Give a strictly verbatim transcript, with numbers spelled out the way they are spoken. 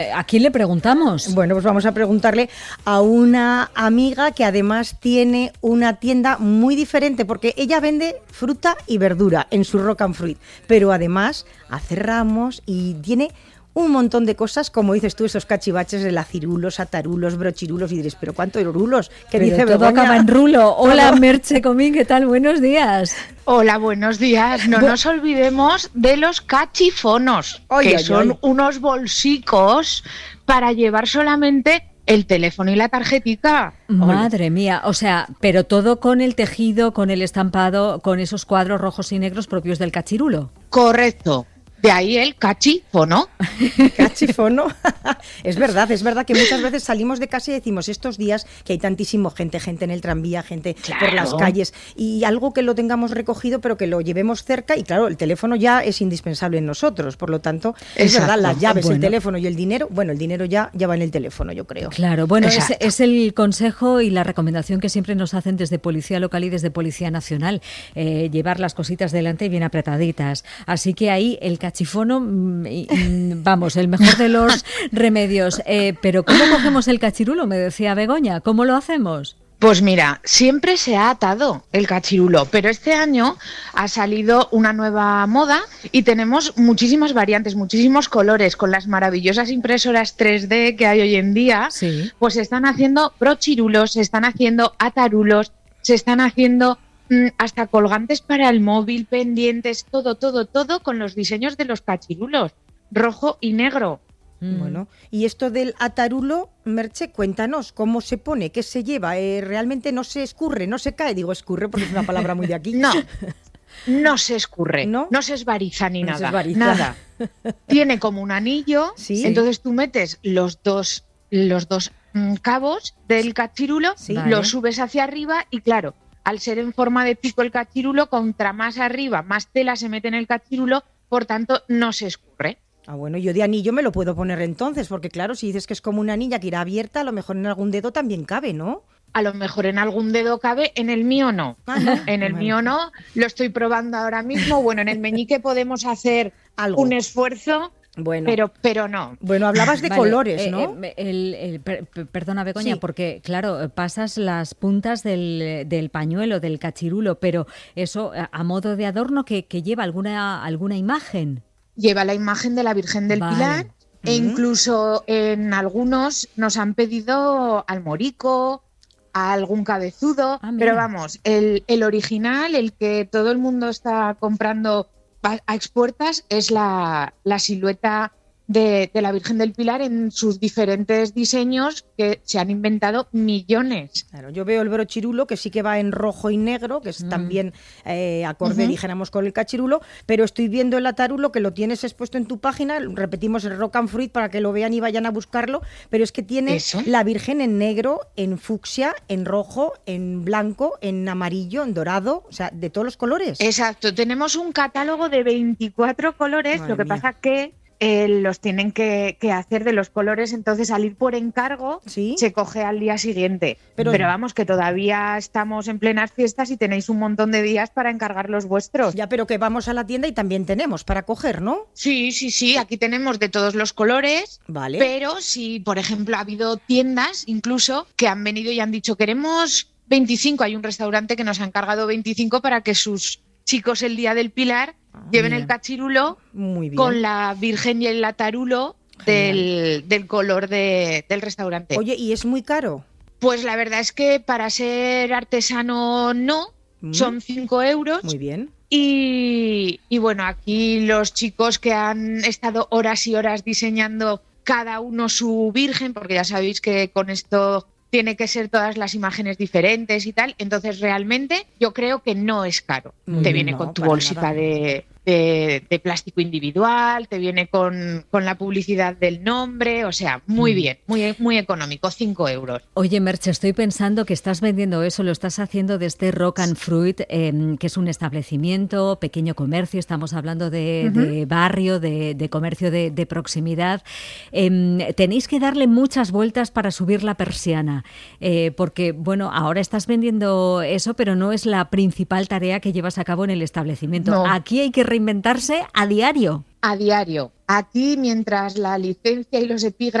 ¿A quién le preguntamos? Bueno, pues vamos a preguntarle a una amiga que además tiene una tienda muy diferente, porque ella vende fruta y verdura en su Rock and Fruit, pero además hace ramos y tiene un montón de cosas, como dices tú, esos cachivaches de lacirulos, atarulos, brochirulos, y diréis, ¿pero cuántos rulos? ¿Qué pero dice todo Begoña? acaba en rulo. Hola, Merche Comín, ¿qué tal? Buenos días. Hola, buenos días. No nos olvidemos de los cachifonos, Ay, que ay, son ay. unos bolsicos para llevar solamente el teléfono y la tarjetica. Madre mía, o sea, pero todo con el tejido, con el estampado, con esos cuadros rojos y negros propios del cachirulo. Correcto. De ahí el cachifono. Cachifono. Es verdad, es verdad que muchas veces salimos de casa y decimos estos días que hay tantísimo gente, gente en el tranvía, gente Claro. por las calles, y algo que lo tengamos recogido pero que lo llevemos cerca, y claro, el teléfono ya es indispensable en nosotros, por lo tanto, es Exacto. verdad, las llaves, Bueno. el teléfono y el dinero, bueno, el dinero ya, ya va en el teléfono, yo creo. Claro, bueno, es, Exacto. es el consejo y la recomendación que siempre nos hacen desde Policía Local y desde Policía Nacional, eh, llevar las cositas delante bien apretaditas. Así que ahí el cachifono, mm, y, mm, vamos, el mejor de los remedios. Eh, pero ¿cómo cogemos el cachirulo? Me decía Begoña, ¿cómo lo hacemos? Pues mira, siempre se ha atado el cachirulo, pero este año ha salido una nueva moda y tenemos muchísimas variantes, muchísimos colores. Con las maravillosas impresoras tres D que hay hoy en día, Sí. pues se están haciendo brochirulos, se están haciendo atarulos, se están haciendo mm, hasta colgantes para el móvil, pendientes, todo, todo, todo con los diseños de los cachirulos, rojo y negro. Mm. Bueno, y esto del atarulo, Merche, cuéntanos, ¿cómo se pone? ¿Qué se lleva? Eh, ¿Realmente no se escurre, no se cae? Digo escurre porque es una palabra muy de aquí. No, no se escurre, ¿No? no, se esbariza ni No se nada, esbariza. nada. Tiene como un anillo, Sí. entonces tú metes los dos, los dos mm, cabos del cachirulo, Sí. Vale. los subes hacia arriba y claro, al ser en forma de pico el cachirulo, contra más arriba, más tela se mete en el cachirulo, por tanto no se escurre. Ah, bueno, yo de anillo me lo puedo poner entonces, porque claro, si dices que es como una anilla que irá abierta, a lo mejor en algún dedo también cabe, ¿no? A lo mejor en algún dedo cabe, en el mío no. Ah, ¿no? En el Vale. mío no, lo estoy probando ahora mismo. Bueno, en el meñique podemos hacer Algo. un esfuerzo, Bueno, pero, pero no. bueno, hablabas de Vale, colores, eh, ¿no? eh, el- el- per- per- perdona, Begoña, Sí. porque claro, pasas las puntas del, del pañuelo, del cachirulo, pero eso a, a modo de adorno que, que lleva alguna, alguna imagen. Lleva la imagen de la Virgen del Vale. Pilar e Ujú. incluso en algunos nos han pedido al morico, a algún cabezudo, Ah, mira. pero vamos, el, el original, el que todo el mundo está comprando a a expuertas, es la, la silueta de, de la Virgen del Pilar en sus diferentes diseños que se han inventado millones. Claro, yo veo el brochirulo, que sí que va en rojo y negro, que es Mm. también eh, acorde, Ujú. dijéramos, con el cachirulo, pero estoy viendo el atarulo, que lo tienes expuesto en tu página, repetimos el Rock and Fruit para que lo vean y vayan a buscarlo, pero es que tiene Eso. la Virgen en negro, en fucsia, en rojo, en blanco, en amarillo, en dorado, o sea, de todos los colores. Exacto, tenemos un catálogo de veinticuatro colores, Madre lo que mía. pasa que eh, los tienen que, que hacer de los colores, entonces al ir por encargo Sí. se coge al día siguiente. Pero- Pero, vamos, que todavía estamos en plenas fiestas y tenéis un montón de días para encargar los vuestros. Ya, pero que vamos a la tienda y también tenemos para coger, ¿no? Sí, sí, sí, aquí tenemos de todos los colores. Vale. Pero si, por ejemplo, ha habido tiendas incluso que han venido y han dicho queremos veinticinco, hay un restaurante que nos ha encargado veinticinco para que sus chicos el día del Pilar lleven mira. el cachirulo Muy bien. con la Virgen y el atarulo del, del color de- del restaurante. Oye, ¿y es muy caro? Pues la verdad es que para ser artesano no, Mm. son cinco euros. Muy bien. Y, y bueno, aquí los chicos que han estado horas y horas diseñando cada uno su virgen, porque ya sabéis que con esto tiene que ser todas las imágenes diferentes y tal, entonces realmente yo creo que no es caro. Muy te bien, viene no, con tu para bolsita nada. de, de- de plástico individual, te viene con, con la publicidad del nombre, o sea, muy Mm. bien, muy, muy económico, cinco euros. Oye, Merche, estoy pensando que estás vendiendo eso, lo estás haciendo desde Rock and Fruit, eh, que es un establecimiento, pequeño comercio, estamos hablando de, Ujú. de barrio, de, de comercio de, de proximidad. Eh, tenéis que darle muchas vueltas para subir la persiana, eh, porque, bueno, ahora estás vendiendo eso, pero no es la principal tarea que llevas a cabo en el establecimiento. No. Aquí hay que reinventarse a diario. A diario, Aquí, mientras la licencia y los epígrafes